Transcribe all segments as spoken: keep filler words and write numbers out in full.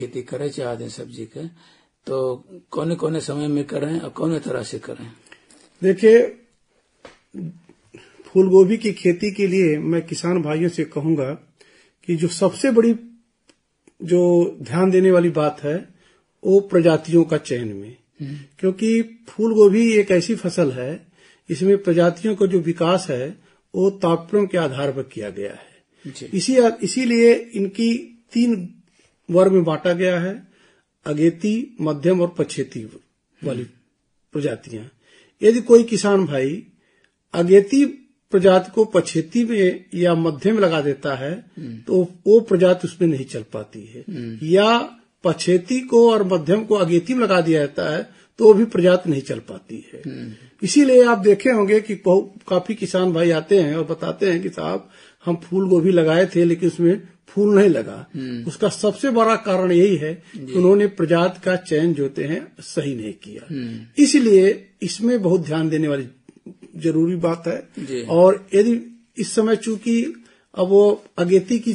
खेती करे चाहते हैं सब्जी के, तो कौन कौन समय में करें और कौन तरह से करें? देखिए, फूल गोभी की खेती के लिए मैं किसान भाइयों से कहूंगा कि जो सबसे बड़ी जो ध्यान देने वाली बात है वो प्रजातियों का चयन में, क्योंकि फूल गोभी एक ऐसी फसल है इसमें प्रजातियों का जो विकास है वो तापक्रम के आधार पर किया गया है। इसी इसीलिए इनकी तीन वर्ग में बांटा गया है, अगेती, मध्यम और पछेती वाली प्रजातियां। यदि कोई किसान भाई अगेती प्रजाति को पछेती में या मध्यम लगा देता है तो वो प्रजाति उसमें नहीं चल पाती है, या पछेती को और मध्यम को अगेती में लगा दिया जाता है तो वो भी प्रजाति नहीं चल पाती है। इसीलिए आप देखे होंगे कि काफी किसान भाई आते हैं और बताते हैं कि साहब हम फूल गोभी लगाए थे लेकिन उसमें फूल नहीं लगा। उसका सबसे बड़ा कारण यही है कि उन्होंने प्रजाति का चयन जो होते हैं सही नहीं किया। इसलिए इसमें बहुत ध्यान देने वाली जरूरी बात है। और यदि इस समय चूंकि अब वो अगेती की,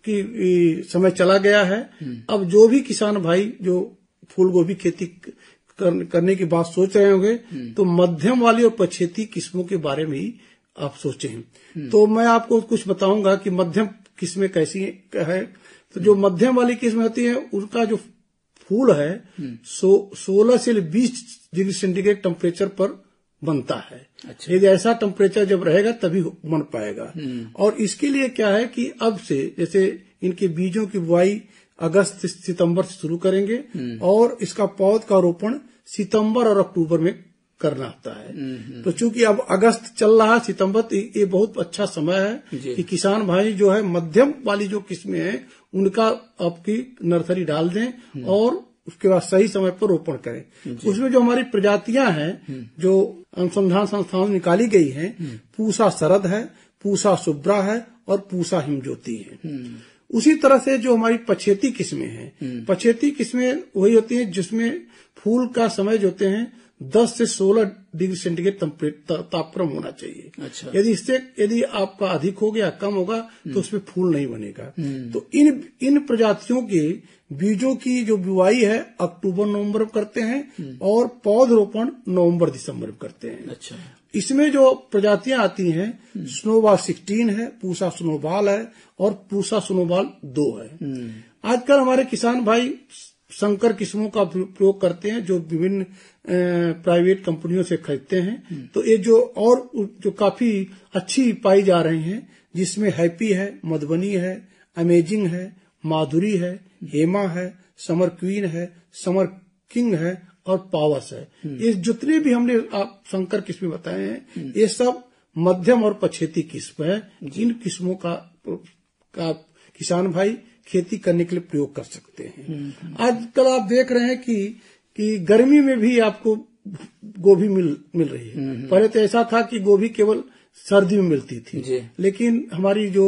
की समय चला गया है, अब जो भी किसान भाई जो फूल गोभी खेती कर, करने की बात सोच रहे होंगे तो मध्यम वाली और पछेती किस्मों के बारे में ही आप सोचे हैं। तो मैं आपको कुछ बताऊंगा कि मध्यम किस्में कैसी है। तो जो मध्यम वाली किस्में होती है उनका जो फूल है सो सोलह से बीस डिग्री सेंटीग्रेड टेम्परेचर पर बनता है। अच्छा। यदि ऐसा टेम्परेचर जब रहेगा तभी बन पाएगा। और इसके लिए क्या है कि अब से जैसे इनके बीजों की बुआई अगस्त सितंबर से शुरू करेंगे और इसका पौध का रोपण सितंबर और अक्टूबर में करना होता है। तो चूंकि अब अगस्त चल रहा है, सितंबर, तो ये बहुत अच्छा समय है कि किसान भाई जो है मध्यम वाली जो किस्में हैं उनका आपकी नर्सरी डाल दें और उसके बाद सही समय पर रोपण करें। उसमें जो हमारी प्रजातियां हैं जो अनुसंधान संस्थानों में निकाली गई हैं, पूसा शरद है, पूसा शुभ्रा है और पूसा हिमज्योति है। उसी तरह से जो हमारी पछेती किस्में हैं, पछेती किस्में वही होती हैं जिसमें फूल का समय जो होते हैं दस से सोलह डिग्री सेंटीग्रेड तापक्रम होना चाहिए। अच्छा। यदि इससे यदि आपका अधिक हो गया, कम होगा तो उसमें फूल नहीं बनेगा। तो इन इन प्रजातियों के बीजों की जो बुआई है अक्टूबर नवंबर में करते हैं और पौध रोपण नवंबर दिसंबर में करते हैं। अच्छा। इसमें जो प्रजातियां आती हैं स्नोबॉल सिक्सटीन है, पूसा स्नोबॉल है और पूसा स्नोबॉल दो है। आजकल हमारे किसान भाई संकर किस्मों का प्रयोग करते हैं जो विभिन्न प्राइवेट कंपनियों से खरीदते हैं। तो ये जो और जो काफी अच्छी पाई जा रही हैं जिसमें हैप्पी है, मधुबनी है, अमेजिंग है, माधुरी है, हेमा है, समर क्वीन है, समर किंग है और पावस है। ये जितने भी हमने आप संकर किस्में बताए हैं ये सब मध्यम और पछेती किस्म है। इन किस्मों का, का किसान भाई खेती करने के लिए प्रयोग कर सकते हैं। आजकल आप देख रहे हैं कि कि गर्मी में भी आपको गोभी मिल मिल रही है। पहले तो ऐसा था कि गोभी केवल सर्दी में मिलती थी, लेकिन हमारी जो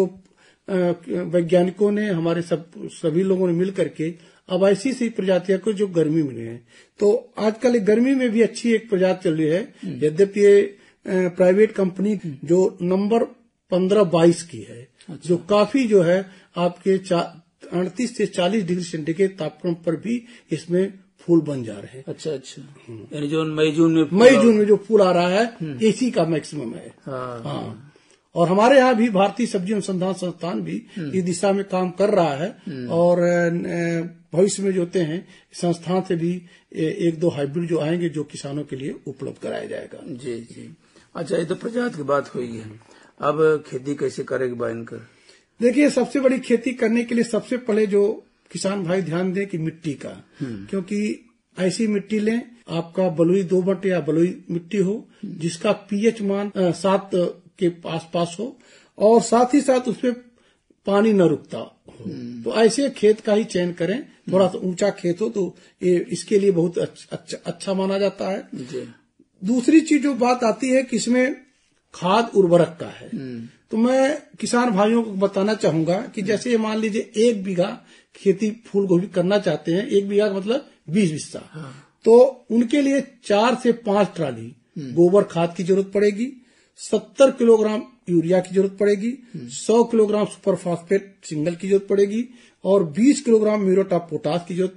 वैज्ञानिकों ने, हमारे सब सभी लोगों ने मिल करके अब ऐसी सी प्रजातियां को जो गर्मी में है। तो आजकल गर्मी में भी अच्छी एक प्रजाति चल रही है। यद्यपि ये प्राइवेट कंपनी जो नंबर पंद्रह बाईस की है, अच्छा। जो काफी जो है आपके अड़तीस से चालीस डिग्री सेंटीग्रेड तापक्रम पर भी इसमें फूल बन जा रहे हैं। अच्छा अच्छा। यानी जो मई जून में मई जून में जो फूल आ रहा है इसी का मैक्सिमम है। हाँ, हाँ। और हमारे यहाँ भी भारतीय सब्जी अनुसंधान संस्थान भी इस दिशा में काम कर रहा है और भविष्य में जो होते हैं संस्थान से भी एक दो हाइब्रिड जो आएंगे जो किसानों के लिए उपलब्ध कराया जाएगा। जी जी। अच्छा, ये तो प्रजाति की बात हुई है, अब खेती कैसे करेगी बा इनका? देखिए, सबसे बड़ी खेती करने के लिए सबसे पहले जो किसान भाई ध्यान दें कि मिट्टी का, क्योंकि ऐसी मिट्टी लें आपका बलुई दोमट या बलुई मिट्टी हो जिसका पीएच मान सात के आस पास हो और साथ ही साथ उसमें पानी न रुकता हो। तो ऐसे खेत का ही चयन करें। थोड़ा सा ऊंचा खेत हो तो ये इसके लिए बहुत अच्छा, अच्छा माना जाता है। दूसरी चीज जो बात आती है कि इसमें खाद उर्वरक का है। तो मैं किसान भाइयों को बताना चाहूंगा कि जैसे मान लीजिए एक बीघा खेती फूल गोभी करना चाहते हैं, एक बीघा मतलब बीस बिस्सा, हाँ। तो उनके लिए चार से पांच ट्राली गोबर खाद की जरूरत पड़ेगी, सत्तर किलोग्राम यूरिया की जरूरत पड़ेगी, सौ किलोग्राम सुपर फास्फेट सिंगल की जरूरत पड़ेगी और बीस किलोग्राम म्यूरेट ऑफ पोटाश की जरूरत